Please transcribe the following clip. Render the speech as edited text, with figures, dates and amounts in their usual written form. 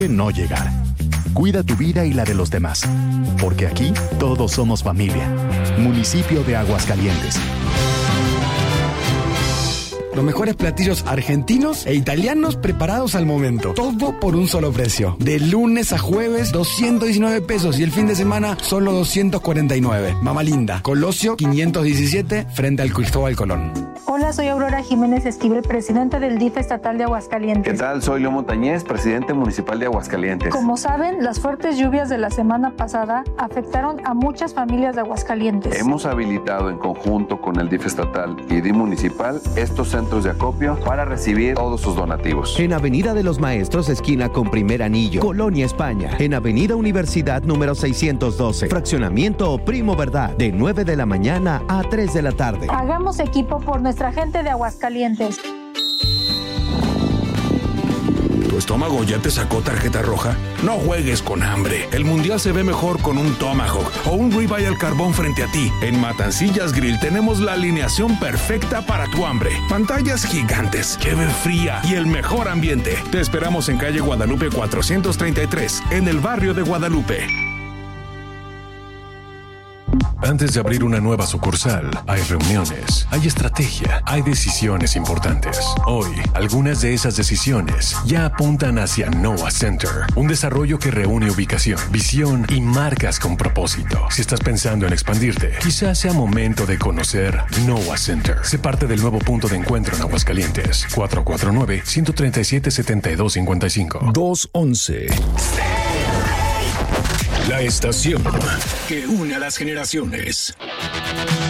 no llegar. Cuida tu vida y la de los demás, porque aquí todos somos familia. Municipio de Aguascalientes. Los mejores platillos argentinos e italianos preparados al momento. Todo por un solo precio. De lunes a jueves, 219 pesos. Y el fin de semana, solo 249. Mama Linda, Colosio 517, frente al Cristóbal Colón. Hola, soy Aurora Jiménez Esquivel, presidenta del DIF estatal de Aguascalientes. ¿Qué tal? Soy Leo Montañez, presidente municipal de Aguascalientes. Como saben, las fuertes lluvias de la semana pasada afectaron a muchas familias de Aguascalientes. Hemos habilitado en conjunto con el DIF estatal y DIF municipal estos centros de acopio para recibir todos sus donativos. En Avenida de los Maestros, esquina con Primer Anillo, Colonia, España. En Avenida Universidad número 612, fraccionamiento Primo Verdad, de 9 de la mañana a 3 de la tarde. Hagamos equipo por nuestra gente de Aguascalientes. ¿Tu estómago ya te sacó tarjeta roja? No juegues con hambre. El mundial se ve mejor con un Tomahawk o un ribeye al carbón frente a ti. En Matancillas Grill tenemos la alineación perfecta para tu hambre. Pantallas gigantes, cheve fría y el mejor ambiente. Te esperamos en calle Guadalupe 433, en el barrio de Guadalupe. Antes de abrir una nueva sucursal, hay reuniones, hay estrategia, hay decisiones importantes. Hoy, algunas de esas decisiones ya apuntan hacia Noah Center, un desarrollo que reúne ubicación, visión y marcas con propósito. Si estás pensando en expandirte, quizás sea momento de conocer Noah Center. Sé parte del nuevo punto de encuentro en Aguascalientes. 449-137-7255. 211. La estación que une a las generaciones.